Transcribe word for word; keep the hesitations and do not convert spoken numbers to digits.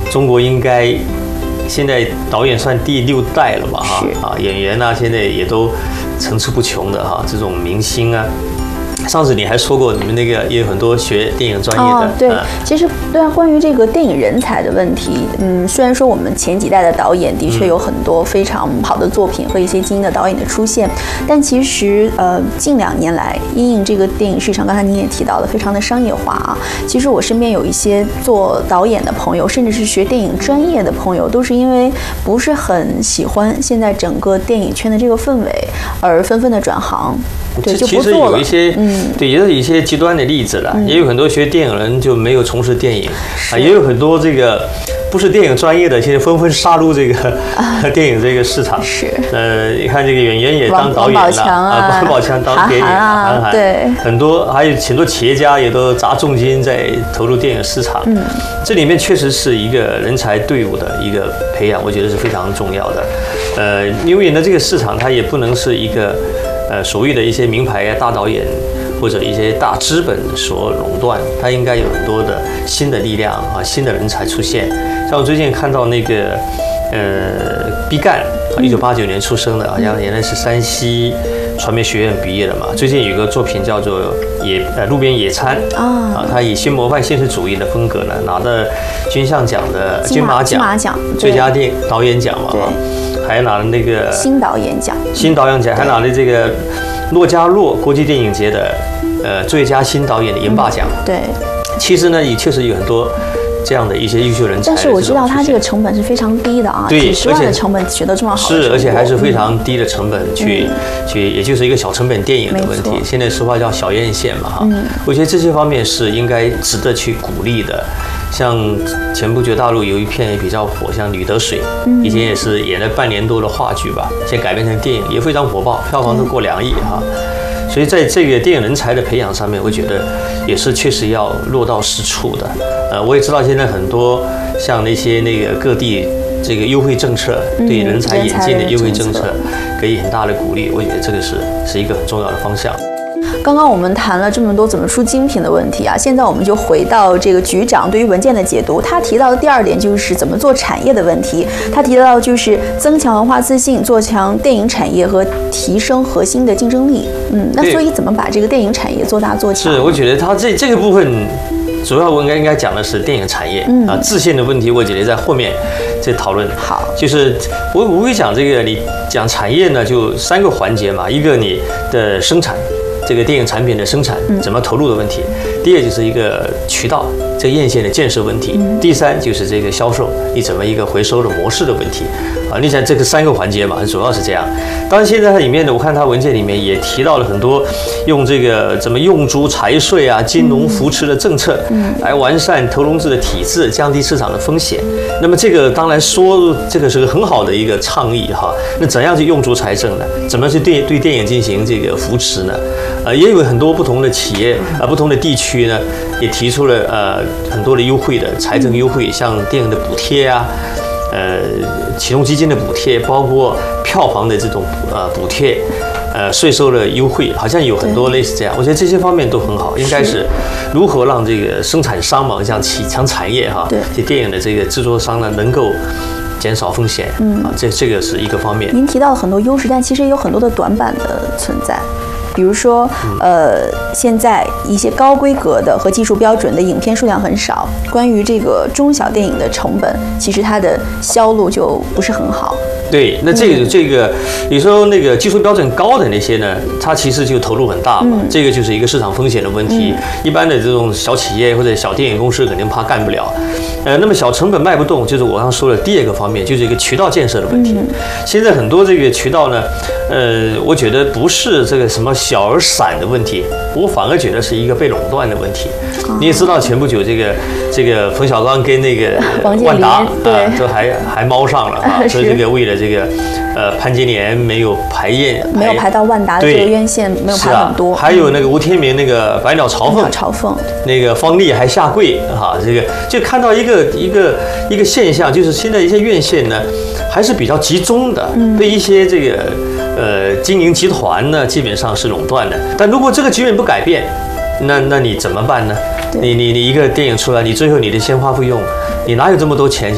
中国应该现在导演算第六代了吧？哈啊，演员啊，现在也都层出不穷的哈，这种明星啊。上次你还说过，你们那个也有很多学电影专业的。 哦、对，嗯、其实对啊，关于这个电影人才的问题，嗯，虽然说我们前几代的导演的确有很多非常好的作品和一些精英的导演的出现，但其实呃，近两年来，因应这个电影市场，刚才您也提到了，非常的商业化啊。其实我身边有一些做导演的朋友，甚至是学电影专业的朋友，都是因为不是很喜欢现在整个电影圈的这个氛围，而纷纷的转行。对，就不做了。其实有一些，嗯，对，也有一些极端的例子了。嗯、也有很多学电影人就没有从事电影啊，也有很多这个不是电影专业的，现在纷纷杀入这个、啊、电影这个市场。是，呃，你看这个演员也当导演了啊，王宝强当电影啊，韩寒，对，很多还有很多企业家也都砸重金在投入电影市场。嗯，这里面确实是一个人才队伍的一个培养，我觉得是非常重要的。呃，因为呢，这个市场它也不能是一个。呃，所谓的一些名牌啊、大导演或者一些大资本所垄断，它应该有很多的新的力量啊、新的人才出现。像我最近看到那个呃，毕赣，一九八九年出生的，好像原来是山西传媒学院毕业的嘛。最近有个作品叫做《野呃路边野餐》啊，他以新模范现实主义的风格呢，拿了金像奖的金马奖最佳电导演奖嘛。还拿了那个新导演奖， 新导演奖还拿了这个洛迦诺国际电影节的呃最佳新导演的银霸奖。 嗯、对， 其实呢也确实有很多这样的一些优秀人才。 但是我知道他这个成本是非常低的啊， 对， 几十万的成本取得这么好的成果， 是，而且还是非常低的成本去、嗯、去，也就是一个小成本电影的问题。现在说话叫小院线嘛哈，嗯、我觉得这些方面是应该值得去鼓励的。像前不久大陆有一片也比较火，像《吕得水》，以前也是演了半年多的话剧吧，现在改编成电影也非常火爆，票房都过两亿哈。所以在这个电影人才的培养上面，我觉得也是确实要落到实处的。呃，我也知道现在很多像那些那个各地这个优惠政策，对人才引进的优惠政策给予很大的鼓励，我觉得这个是是一个很重要的方向。 刚刚我们谈了这么多怎么出精品的问题啊，现在我们就回到这个局长对于文件的解读。他提到的第二点就是怎么做产业的问题。他提到就是增强文化自信，做强电影产业和提升核心的竞争力。嗯，那所以怎么把这个电影产业做大做强？ 是，我觉得他这这个部分主要我应该应该讲的是电影产业、嗯、啊，自信的问题，我觉得在后面再讨论。 好， 就是我我会讲这个，你讲产业呢，就三个环节嘛，一个你的生产。这个电影产品的生产怎么投入的问题，嗯、第二就是一个渠道这个院线的建设问题，嗯、第三就是这个销售你怎么一个回收的模式的问题啊。你想这个三个环节嘛，主要是这样。当然现在它里面呢，我看它文件里面也提到了很多用这个怎么用足财税啊、金融扶持的政策，嗯、来完善投融资的体制，降低市场的风险。那么这个当然说这个是个很好的一个倡议哈。那怎样去用足财政呢？怎么去对对电影进行这个扶持呢？呃，也有很多不同的企业啊、呃，不同的地区呢，也提出了呃很多的优惠的财政优惠，像电影的补贴啊，呃，启动基金的补贴，包括票房的这种呃补贴，呃，税收的优惠，好像有很多类似这样。我觉得这些方面都很好，应该是如何让这个生产商嘛，像企强产业哈，这电影的这个制作商呢，能够减少风险，嗯啊，这这个是一个方面。 您提到了很多优势，但其实也有很多的短板的存在。比如说，呃，现在一些高规格的和技术标准的影片数量很少。关于这个中小电影的成本，其实它的销路就不是很好。 对，那这个、嗯、这个，你说那个技术标准高的那些呢，它其实就投入很大嘛，嗯、这个就是一个市场风险的问题。嗯、一般的这种小企业或者小电影公司肯定怕干不了。呃，那么小成本卖不动，就是我刚刚说的第二个方面，就是一个渠道建设的问题。嗯、现在很多这个渠道呢，呃，我觉得不是这个什么小而散的问题，我反而觉得是一个被垄断的问题。哦、你也知道，前不久这个这个冯小刚跟那个万达啊，都还还猫上了啊，所以这个为了这个呃潘金莲没有排验， 没有排到万达的这个院线，没有排很多。 啊、还有那个吴天明那个百鸟朝凤， 朝凤， 那个方丽还下跪哈、啊，这个就看到一个一个一个现象，就是现在一些院线呢还是比较集中的，嗯、被一些这个呃经营集团呢基本上是垄断的。但如果这个局面不改变，那那你怎么办呢？你你你一个电影出来，你最后你的鲜花费用，你哪有这么多钱？